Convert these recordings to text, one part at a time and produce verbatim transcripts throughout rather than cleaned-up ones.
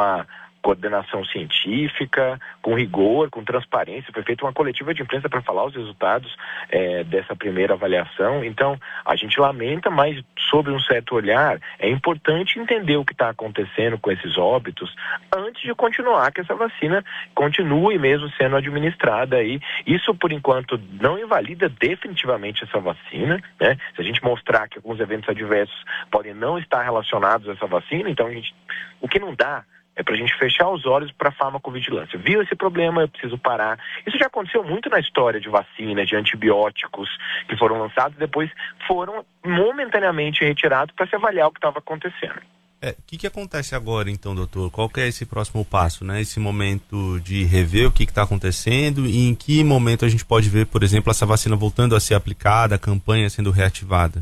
uma coordenação científica, com rigor, com transparência. Foi feita uma coletiva de imprensa para falar os resultados é, dessa primeira avaliação. Então, a gente lamenta, mas sob um certo olhar, é importante entender o que está acontecendo com esses óbitos antes de continuar que essa vacina continue mesmo sendo administrada aí. Isso, por enquanto, não invalida definitivamente essa vacina, né? Se a gente mostrar que alguns eventos adversos podem não estar relacionados a essa vacina, então a gente, o que não dá é para a gente fechar os olhos para a farmacovigilância. Viu esse problema, eu preciso parar. Isso já aconteceu muito na história de vacinas, de antibióticos que foram lançados e depois foram momentaneamente retirados para se avaliar o que estava acontecendo. É, o que, que acontece agora, então, doutor? Qual que é esse próximo passo, né? Esse momento de rever o que está acontecendo e em que momento a gente pode ver, por exemplo, essa vacina voltando a ser aplicada, a campanha sendo reativada?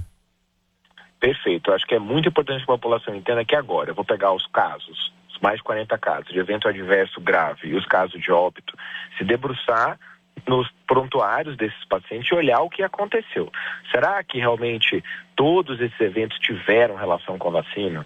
Perfeito. Eu acho que é muito importante que a população entenda que agora, eu vou pegar os casos, mais de quarenta casos de evento adverso grave e os casos de óbito, se debruçar nos prontuários desses pacientes e olhar o que aconteceu. Será que realmente todos esses eventos tiveram relação com a vacina?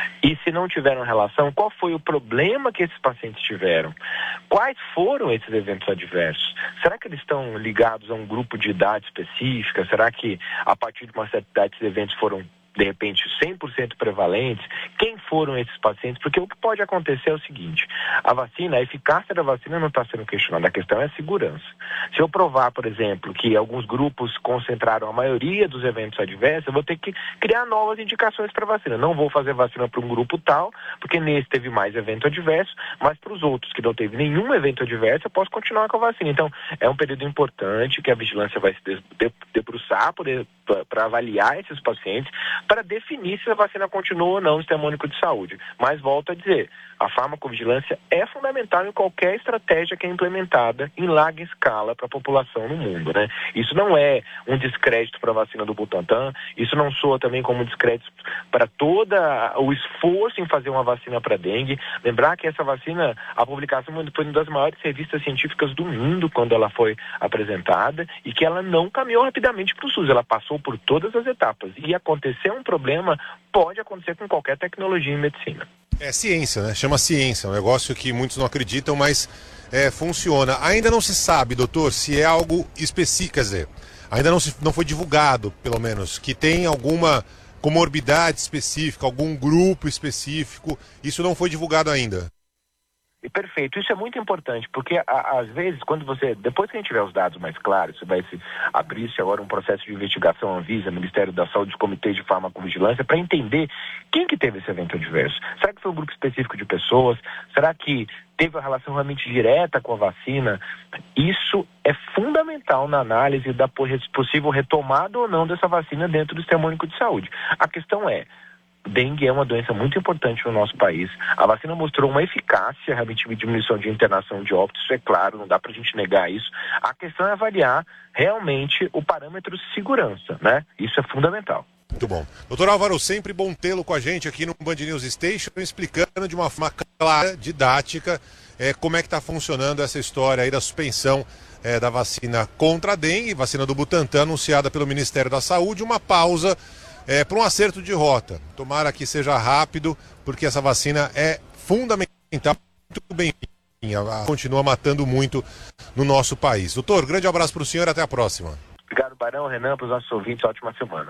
E se não tiveram relação, qual foi o problema que esses pacientes tiveram? Quais foram esses eventos adversos? Será que eles estão ligados a um grupo de idade específica? Será que a partir de uma certa idade esses eventos foram de repente cem por cento prevalentes? Quem foram esses pacientes? Porque o que pode acontecer é o seguinte: a vacina, a eficácia da vacina não está sendo questionada, a questão é a segurança. Se eu provar, por exemplo, que alguns grupos concentraram a maioria dos eventos adversos, eu vou ter que criar novas indicações para vacina. Não vou fazer vacina para um grupo tal, porque nesse teve mais evento adverso, mas para os outros que não teve nenhum evento adverso, eu posso continuar com a vacina. Então, é um período importante que a vigilância vai se debruçar para avaliar esses pacientes, para definir se a vacina continua ou não no Sistema Único de Saúde. Mas volto a dizer, a farmacovigilância é fundamental em qualquer estratégia que é implementada em larga escala para a população no mundo, né? Isso não é um descrédito para a vacina do Butantan, isso não soa também como um descrédito para todo o esforço em fazer uma vacina para dengue. Lembrar que essa vacina, a publicação foi uma das maiores revistas científicas do mundo quando ela foi apresentada e que ela não caminhou rapidamente para o SUS, ela passou por todas as etapas. E acontecer um problema pode acontecer com qualquer tecnologia em medicina. É ciência, né? Chama ciência, um negócio que muitos não acreditam, mas é, funciona. Ainda não se sabe, doutor, se é algo específico, quer dizer, ainda não, se, não foi divulgado, pelo menos, que tem alguma comorbidade específica, algum grupo específico, isso não foi divulgado ainda. Perfeito, isso é muito importante, porque a, às vezes, quando você, depois que a gente tiver os dados mais claros, vai se abrir-se agora um processo de investigação Anvisa, Ministério da Saúde, Comitê de Farmacovigilância, para entender quem que teve esse evento adverso. Será que foi um grupo específico de pessoas? Será que teve uma relação realmente direta com a vacina? Isso é fundamental na análise da possível retomada ou não dessa vacina dentro do Sistema Único de Saúde. A questão é, dengue é uma doença muito importante no nosso país. A vacina mostrou uma eficácia, realmente diminuição de internação de óbitos, isso é claro, não dá pra gente negar isso. A questão é avaliar realmente o parâmetro de segurança, né? Isso é fundamental. Muito bom. Doutor Álvaro, sempre bom tê-lo com a gente aqui no Band News Station, explicando de uma forma clara, didática, é, como é que está funcionando essa história aí da suspensão é, da vacina contra a dengue, vacina do Butantan, anunciada pelo Ministério da Saúde, uma pausa É, para um acerto de rota. Tomara que seja rápido, porque essa vacina é fundamental, muito bem, continua matando muito no nosso país. Doutor, grande abraço para o senhor e até a próxima. Obrigado, Barão, Renan, para os nossos ouvintes, ótima semana.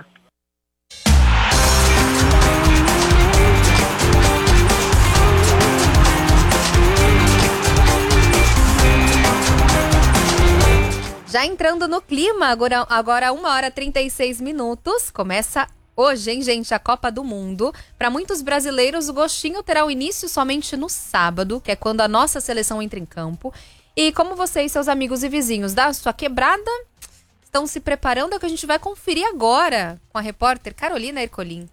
Já entrando no clima, agora, agora uma hora e trinta e seis minutos, começa hoje, hein, gente, a Copa do Mundo. Para muitos brasileiros, o gostinho terá o início somente no sábado, que é quando a nossa seleção entra em campo. E como você e seus amigos e vizinhos da sua quebrada estão se preparando, é o que a gente vai conferir agora com a repórter Carolina Ercolim.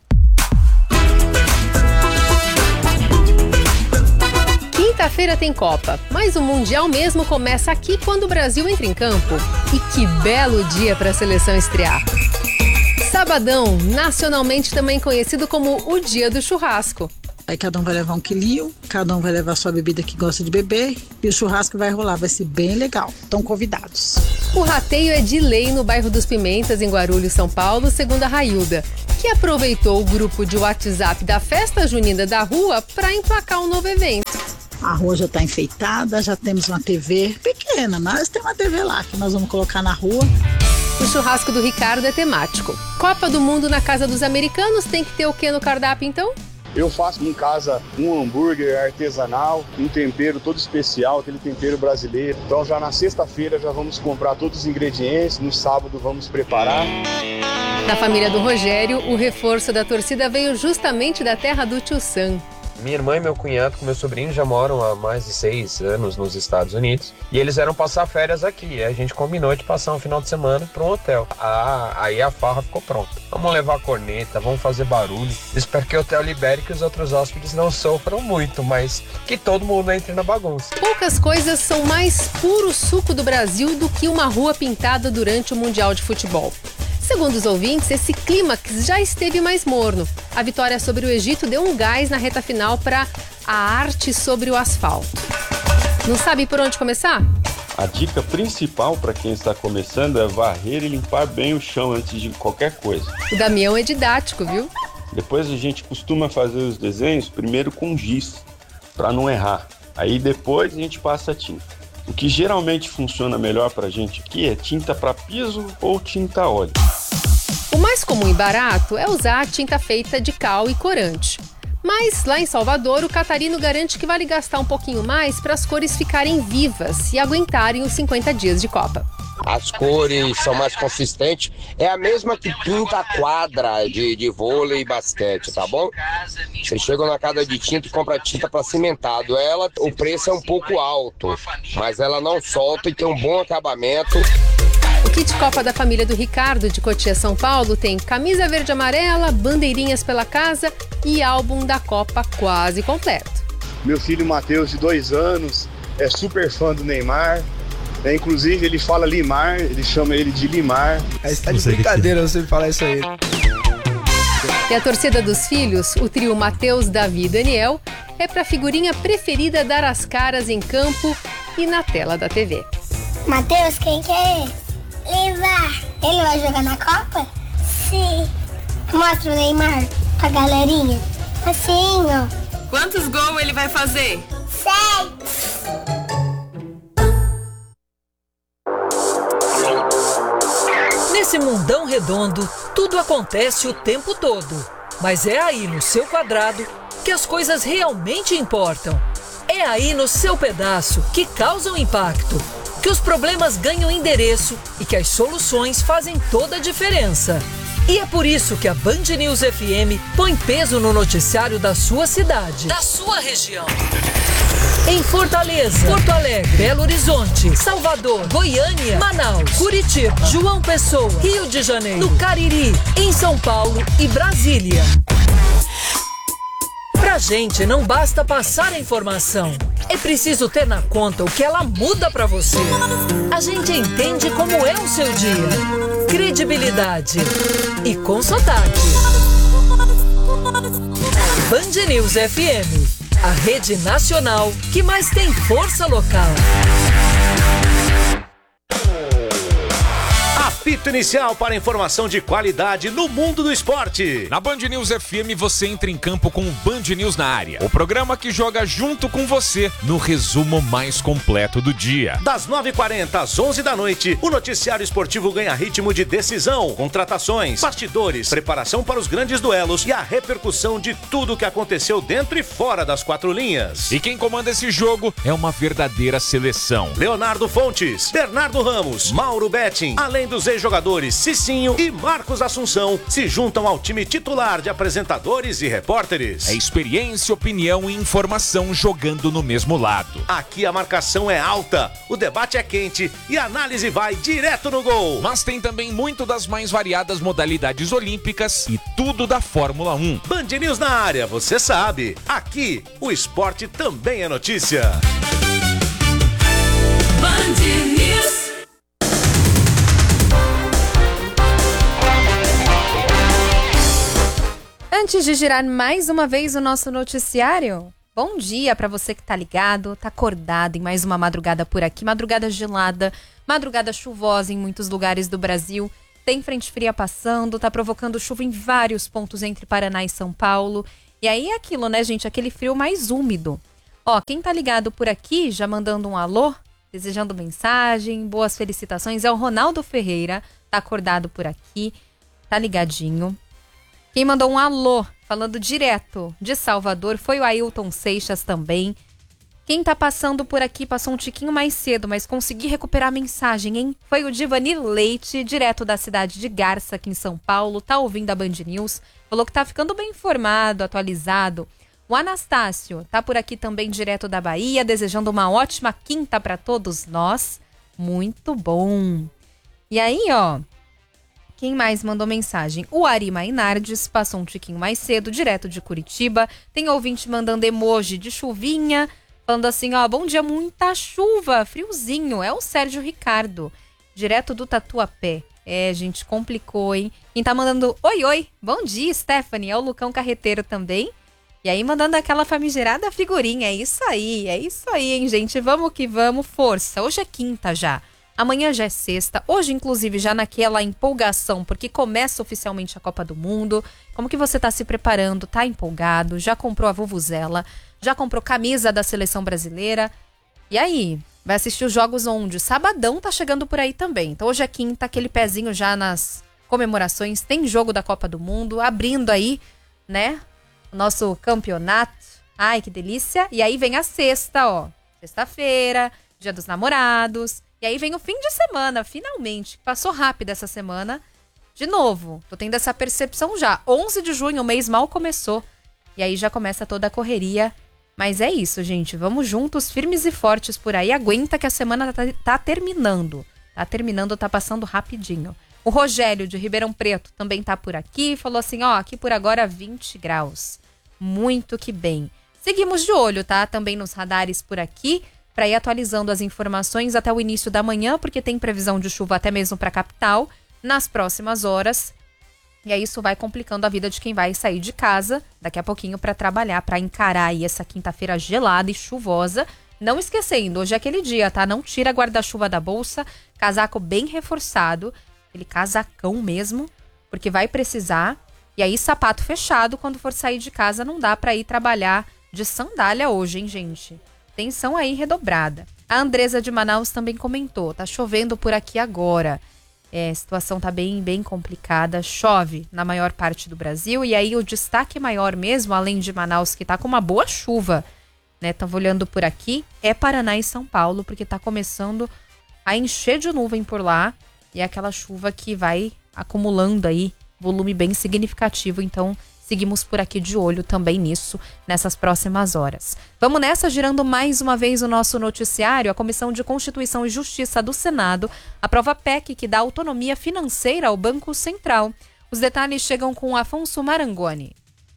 Quinta-feira tem Copa, mas o Mundial mesmo começa aqui quando o Brasil entra em campo. E que belo dia para a seleção estrear! Sabadão, nacionalmente também conhecido como o dia do churrasco. Aí cada um vai levar um quilinho, cada um vai levar sua bebida que gosta de beber e o churrasco vai rolar, vai ser bem legal. Estão convidados. O rateio é de lei no bairro dos Pimentas, em Guarulhos, São Paulo, segundo a Railda, que aproveitou o grupo de WhatsApp da Festa Junina da Rua para emplacar um novo evento. A rua já está enfeitada, já temos uma T V pequena, mas tem uma T V lá que nós vamos colocar na rua. O churrasco do Ricardo é temático. Copa do Mundo na casa dos americanos, tem que ter o que no cardápio então? Eu faço em casa um hambúrguer artesanal, um tempero todo especial, aquele tempero brasileiro. Então já na sexta-feira já vamos comprar todos os ingredientes, no sábado vamos preparar. Na família do Rogério, o reforço da torcida veio justamente da terra do Tio Sam. Minha irmã e meu cunhado com meu sobrinho já moram há mais de seis anos nos Estados Unidos e eles eram passar férias aqui. E a gente combinou de passar um final de semana para um hotel. Ah, aí a farra ficou pronta. Vamos levar a corneta, vamos fazer barulho. Espero que o hotel libere que os outros hóspedes não sofram muito, mas que todo mundo entre na bagunça. Poucas coisas são mais puro suco do Brasil do que uma rua pintada durante o Mundial de Futebol. Segundo os ouvintes, esse clímax já esteve mais morno. A vitória sobre o Egito deu um gás na reta final para a arte sobre o asfalto. Não sabe por onde começar? A dica principal para quem está começando é varrer e limpar bem o chão antes de qualquer coisa. O Damião é didático, viu? Depois a gente costuma fazer os desenhos primeiro com giz, para não errar. Aí depois a gente passa a tinta. O que geralmente funciona melhor para a gente aqui é tinta para piso ou tinta a óleo. O mais comum e barato é usar a tinta feita de cal e corante. Mas lá em Salvador, o Catarino garante que vale gastar um pouquinho mais para as cores ficarem vivas e aguentarem os cinquenta dias de Copa. As cores são mais consistentes, é a mesma que pinta a quadra de, de vôlei e basquete, tá bom? Você chega na casa de tinta e compra tinta para cimentado. Ela, o preço é um pouco alto, mas ela não solta e tem um bom acabamento. O kit Copa da família do Ricardo, de Cotia, São Paulo, tem camisa verde e amarela, bandeirinhas pela casa e álbum da Copa quase completo. Meu filho Matheus, de dois anos, é super fã do Neymar. É, inclusive, ele fala Limar, ele chama ele de Limar. Aí tá de brincadeira você falar isso aí. E a torcida dos filhos, o trio Matheus, Davi e Daniel, é pra figurinha preferida dar as caras em campo e na tela da T V. Matheus, quem que é ele? Neymar. Ele vai jogar na Copa? Sim. Mostra o Neymar pra galerinha. Assim, ó. Quantos gols ele vai fazer? Seis. Nesse mundão redondo, tudo acontece o tempo todo. Mas é aí no seu quadrado que as coisas realmente importam. É aí no seu pedaço que causam impacto, que os problemas ganham endereço e que as soluções fazem toda a diferença. E é por isso que a Band News F M põe peso no noticiário da sua cidade, da sua região. Em Fortaleza, Porto Alegre, Belo Horizonte, Salvador, Goiânia, Manaus, Curitiba, João Pessoa, Rio de Janeiro, no Cariri, em São Paulo e Brasília. Pra gente não basta passar a informação, é preciso ter na conta o que ela muda pra você. A gente entende como é o seu dia, credibilidade e com sotaque. Band News F M, a rede nacional que mais tem força local. Apito inicial para informação de qualidade no mundo do esporte. Na Band News F M você entra em campo com o Band News na área. O programa que joga junto com você no resumo mais completo do dia. Das nove e quarenta às onze da noite, o noticiário esportivo ganha ritmo de decisão, contratações, bastidores, preparação para os grandes duelos e a repercussão de tudo o que aconteceu dentro e fora das quatro linhas. E quem comanda esse jogo é uma verdadeira seleção. Leonardo Fontes, Bernardo Ramos, Mauro Betting, além dos ex-jogadores Cicinho e Marcos Assunção, se juntam ao time titular de apresentadores e repórteres. É experiência, opinião e informação jogando no mesmo lado. Aqui a marcação é alta, o debate é quente e a análise vai direto no gol. Mas tem também muito das mais variadas modalidades olímpicas e tudo da Fórmula um. Band News na área, você sabe. Aqui, o esporte também é notícia. Band News. Antes de girar mais uma vez o nosso noticiário, bom dia para você que tá ligado, tá acordado em mais uma madrugada por aqui. Madrugada gelada, madrugada chuvosa em muitos lugares do Brasil. Tem frente fria passando, tá provocando chuva em vários pontos entre Paraná e São Paulo. E aí é aquilo, né, gente? Aquele frio mais úmido. Ó, quem tá ligado por aqui, já mandando um alô, desejando mensagem, boas felicitações, é o Ronaldo Ferreira, tá acordado por aqui, tá ligadinho. Quem mandou um alô, falando direto de Salvador, foi o Ailton Seixas também. Quem tá passando por aqui, passou um tiquinho mais cedo, mas consegui recuperar a mensagem, hein? Foi o Divanir Leite, direto da cidade de Garça, aqui em São Paulo, tá ouvindo a Band News, falou que tá ficando bem informado, atualizado. O Anastácio tá por aqui também, direto da Bahia, desejando uma ótima quinta para todos nós. Muito bom. E aí, ó, quem mais mandou mensagem? O Ari Mainardes passou um tiquinho mais cedo, direto de Curitiba. Tem ouvinte mandando emoji de chuvinha, falando assim, ó, bom dia, muita chuva, friozinho. É o Sérgio Ricardo, direto do Tatuapé. É, gente, complicou, hein? Quem tá mandando oi, oi, bom dia, Stephanie, é o Lucão Carreteiro também. E aí mandando aquela famigerada figurinha, é isso aí, é isso aí, hein, gente? Vamos que vamos, força. Hoje é quinta já, amanhã já é sexta. Hoje, inclusive, já naquela empolgação, porque começa oficialmente a Copa do Mundo. Como que você tá se preparando? Tá empolgado? Já comprou a vuvuzela? Já comprou camisa da Seleção Brasileira? E aí, vai assistir os jogos onde? Sabadão tá chegando por aí também. Então hoje é quinta, aquele pezinho já nas comemorações. Tem jogo da Copa do Mundo, abrindo aí, né? Nosso campeonato. Ai, que delícia. E aí vem a sexta, ó. Sexta-feira, Dia dos Namorados. E aí vem o fim de semana, finalmente. Passou rápido essa semana. De novo, tô tendo essa percepção já. onze de junho, o mês mal começou. E aí já começa toda a correria. Mas é isso, gente. Vamos juntos, firmes e fortes por aí. Aguenta que a semana tá, tá terminando. Tá terminando, tá passando rapidinho. O Rogério, de Ribeirão Preto, também tá por aqui. Falou assim, ó, aqui por agora vinte graus. Muito que bem. Seguimos de olho, tá? Também nos radares por aqui, para ir atualizando as informações até o início da manhã, porque tem previsão de chuva até mesmo para a capital nas próximas horas. E aí isso vai complicando a vida de quem vai sair de casa daqui a pouquinho para trabalhar, para encarar aí essa quinta-feira gelada e chuvosa. Não esquecendo, hoje é aquele dia, tá? Não tira guarda-chuva da bolsa, casaco bem reforçado, aquele casacão mesmo, porque vai precisar. E aí sapato fechado, quando for sair de casa não dá para ir trabalhar de sandália hoje, hein, gente? Tensão aí redobrada. A Andresa de Manaus também comentou, tá chovendo por aqui agora. É, a situação tá bem, bem complicada, chove na maior parte do Brasil, e aí o destaque maior mesmo, além de Manaus, que tá com uma boa chuva, né, tava olhando por aqui, é Paraná e São Paulo, porque tá começando a encher de nuvem por lá, e é aquela chuva que vai acumulando aí volume bem significativo, então seguimos por aqui de olho também nisso, nessas próximas horas. Vamos nessa, girando mais uma vez o nosso noticiário. A Comissão de Constituição e Justiça do Senado aprova a P E C que dá autonomia financeira ao Banco Central. Os detalhes chegam com Afonso Marangoni.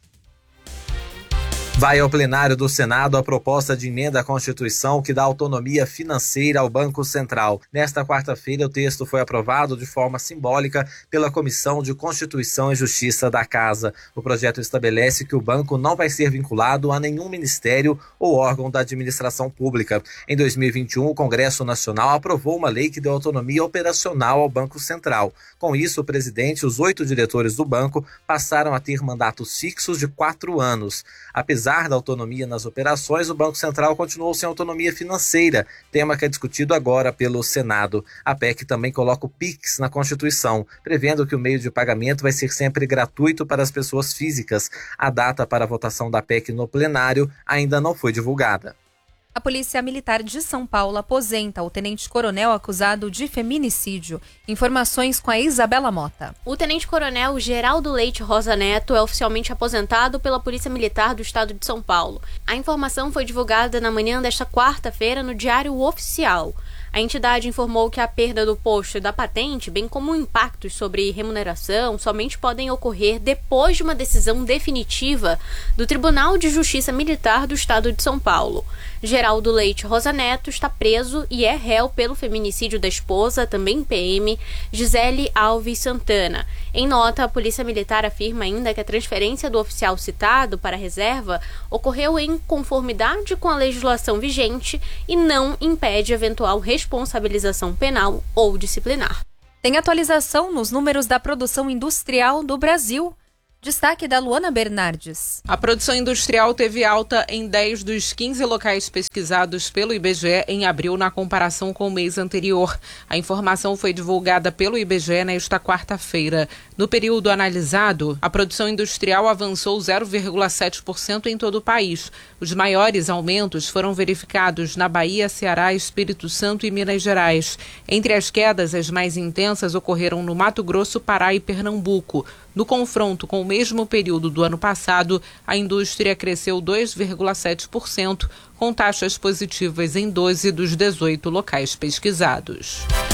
Vai ao plenário do Senado a proposta de emenda à Constituição que dá autonomia financeira ao Banco Central. Nesta quarta-feira, o texto foi aprovado de forma simbólica pela Comissão de Constituição e Justiça da Casa. O projeto estabelece que o banco não vai ser vinculado a nenhum ministério ou órgão da administração pública. Em dois mil e vinte e um, o Congresso Nacional aprovou uma lei que deu autonomia operacional ao Banco Central. Com isso, o presidente e os oito diretores do banco passaram a ter mandatos fixos de quatro anos. Apesar da autonomia nas operações, o Banco Central continuou sem autonomia financeira, tema que é discutido agora pelo Senado. A P E C também coloca o Pix na Constituição, prevendo que o meio de pagamento vai ser sempre gratuito para as pessoas físicas. A data para a votação da P E C no plenário ainda não foi divulgada. A Polícia Militar de São Paulo aposenta o tenente-coronel acusado de feminicídio. Informações com a Isabela Mota. O tenente-coronel Geraldo Leite Rosa Neto é oficialmente aposentado pela Polícia Militar do Estado de São Paulo. A informação foi divulgada na manhã desta quarta-feira no Diário Oficial. A entidade informou que a perda do posto e da patente, bem como impactos sobre remuneração, somente podem ocorrer depois de uma decisão definitiva do Tribunal de Justiça Militar do Estado de São Paulo. Geraldo Leite Rosa Neto está preso e é réu pelo feminicídio da esposa, também P M, Gisele Alves Santana. Em nota, a Polícia Militar afirma ainda que a transferência do oficial citado para a reserva ocorreu em conformidade com a legislação vigente e não impede eventual responsabilização penal ou disciplinar. Tem atualização nos números da produção industrial do Brasil. Destaque da Luana Bernardes. A produção industrial teve alta em dez dos quinze locais pesquisados pelo I B G E em abril na comparação com o mês anterior. A informação foi divulgada pelo I B G E nesta quarta-feira. No período analisado, a produção industrial avançou zero vírgula sete por cento em todo o país. Os maiores aumentos foram verificados na Bahia, Ceará, Espírito Santo e Minas Gerais. Entre as quedas, as mais intensas ocorreram no Mato Grosso, Pará e Pernambuco. No confronto com o mesmo período do ano passado, a indústria cresceu dois vírgula sete por cento, com taxas positivas em doze dos dezoito locais pesquisados.